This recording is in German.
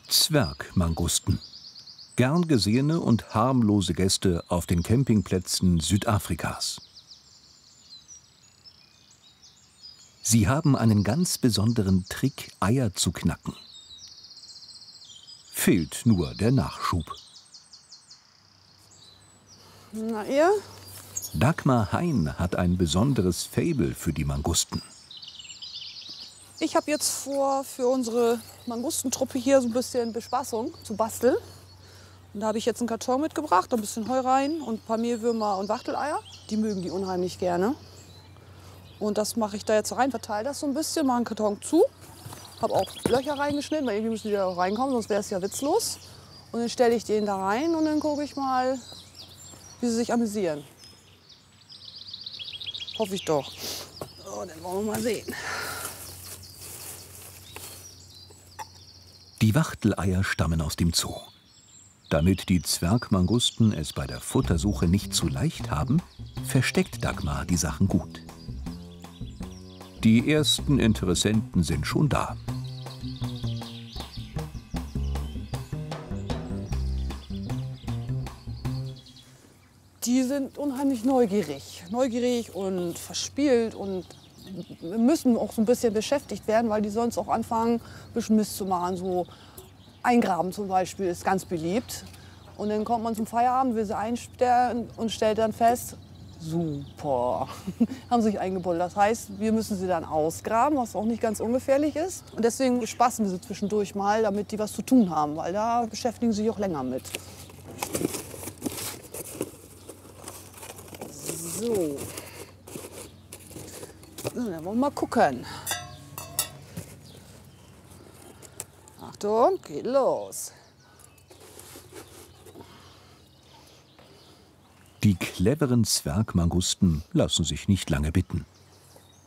Zwergmangusten. Gern gesehene und harmlose Gäste auf den Campingplätzen Südafrikas. Sie haben einen ganz besonderen Trick, Eier zu knacken. Fehlt nur der Nachschub. Na ihr? Dagmar Hein hat ein besonderes Faible für die Mangusten. Ich habe jetzt vor, für unsere Mangustentruppe hier so ein bisschen Bespaßung zu basteln. Und da habe ich jetzt einen Karton mitgebracht, ein bisschen Heu rein und ein paar Mehlwürmer und Wachteleier. Die mögen die unheimlich gerne. Und das mache ich da jetzt rein, verteile das so ein bisschen, mache einen Karton zu. Habe auch Löcher reingeschnitten, weil irgendwie müssen die da auch reinkommen, sonst wäre es ja witzlos. Und dann stelle ich den da rein und dann gucke ich mal, wie sie sich amüsieren. Hoffe ich doch. So, dann wollen wir mal sehen. Die Wachteleier stammen aus dem Zoo. Damit die Zwergmangusten es bei der Futtersuche nicht zu leicht haben, versteckt Dagmar die Sachen gut. Die ersten Interessenten sind schon da. Die sind unheimlich neugierig und verspielt und müssen auch so ein bisschen beschäftigt werden, weil die sonst auch anfangen, ein bisschen Mist zu machen. So eingraben zum Beispiel ist ganz beliebt. Und dann kommt man zum Feierabend, will sie einsperren und stellt dann fest, super, haben sich eingebuddelt. Das heißt, wir müssen sie dann ausgraben, was auch nicht ganz ungefährlich ist. Und deswegen bespaßen wir sie zwischendurch mal, damit die was zu tun haben, weil da beschäftigen sie sich auch länger mit. So. Dann wollen wir mal gucken. Achtung, geht los. Die cleveren Zwergmangusten lassen sich nicht lange bitten.